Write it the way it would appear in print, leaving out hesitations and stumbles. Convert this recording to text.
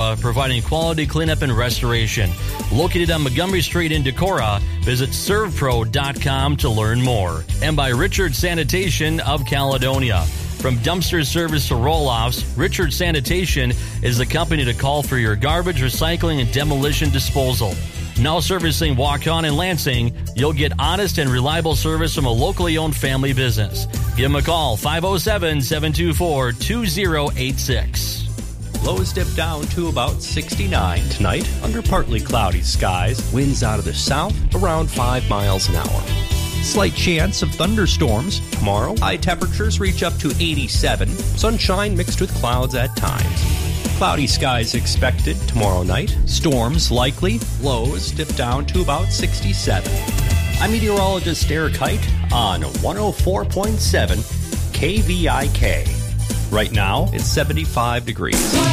Decorah, providing quality cleanup and restoration. Located on Montgomery Street in Decorah, visit servpro.com to learn more. And by Richard Sanitation of Caledonia. From dumpster service to roll-offs, Richard Sanitation is the company to call for your garbage, recycling, and demolition disposal. Now servicing Waukon and Lansing, you'll get honest and reliable service from a locally owned family business. Give them a call, 507-724-2086. Lows dip down to about 69 tonight under partly cloudy skies. Winds out of the south around 5 miles an hour. Slight chance of thunderstorms tomorrow. High temperatures reach up to 87. Sunshine mixed with clouds at times. Cloudy skies expected tomorrow night. Storms likely. Lows dip down to about 67. I'm meteorologist Eric Height on 104.7 KVIK. Right now, it's 75 degrees.